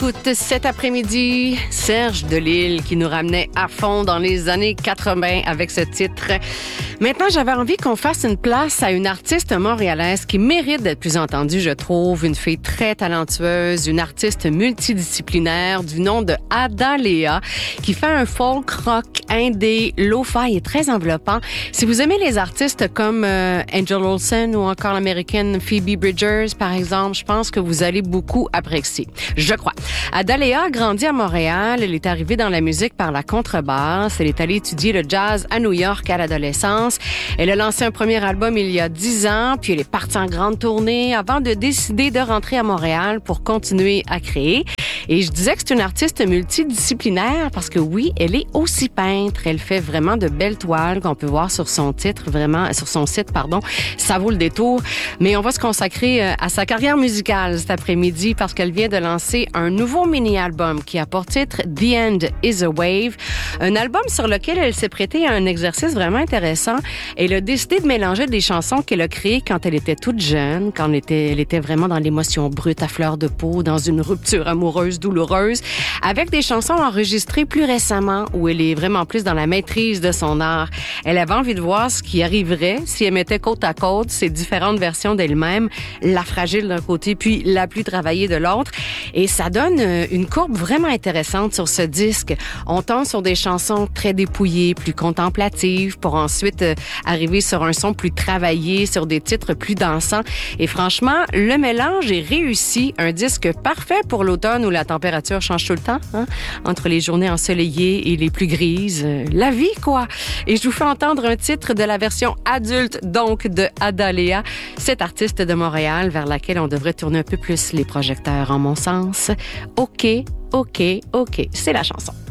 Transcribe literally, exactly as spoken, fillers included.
écoute cet après-midi Serge Delille qui nous ramenait à fond dans les années quatre-vingts avec ce titre. Maintenant, j'avais envie qu'on fasse une place à une artiste montréalaise qui mérite d'être plus entendue, je trouve. Une fille très talentueuse, une artiste multidisciplinaire du nom de Ada Léa qui fait un folk rock indé, lo-fi et très enveloppant. Si vous aimez les artistes comme euh, Angel Olsen ou encore l'américaine Phoebe Bridgers, par exemple, je pense que vous allez beaucoup apprécier. Je crois. Ada Léa a grandi à Montréal. Elle est arrivée dans la musique par la contrebasse. Elle est allée étudier le jazz à New York à l'adolescence. Elle a lancé un premier album il y a dix ans, puis elle est partie en grande tournée avant de décider de rentrer à Montréal pour continuer à créer. Et je disais que c'est une artiste multidisciplinaire parce que oui, elle est aussi peintre. Elle fait vraiment de belles toiles qu'on peut voir sur son titre, vraiment, sur son site, pardon. Ça vaut le détour. Mais on va se consacrer à sa carrière musicale cet après-midi parce qu'elle vient de lancer un nouveau mini-album qui a pour titre The End is a Wave. Un album sur lequel elle s'est prêtée à un exercice vraiment intéressant. Elle a décidé de mélanger des chansons qu'elle a créées quand elle était toute jeune, quand elle était, elle était vraiment dans l'émotion brute à fleur de peau, dans une rupture amoureuse douloureuse, avec des chansons enregistrées plus récemment où elle est vraiment plus dans la maîtrise de son art. Elle avait envie de voir ce qui arriverait si elle mettait côte à côte ces différentes versions d'elle-même, la fragile d'un côté puis la plus travaillée de l'autre. Et ça donne une courbe vraiment intéressante sur ce disque. On tombe sur des chansons très dépouillées, plus contemplatives, pour ensuite arriver sur un son plus travaillé, sur des titres plus dansants. Et franchement, le mélange est réussi. Un disque parfait pour l'automne où la température change tout le temps, hein? Entre les journées ensoleillées et les plus grises. La vie, quoi! Et je vous fais entendre un titre de la version adulte, donc, de Ada Léa, cette artiste de Montréal vers laquelle on devrait tourner un peu plus les projecteurs, en mon sens. OK, OK, OK, c'est la chanson.